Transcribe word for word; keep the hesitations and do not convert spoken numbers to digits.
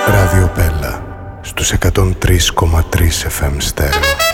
Ράδιο Πέλα στους εκατόν τρία κόμμα τρία εφ εμ στέρεο.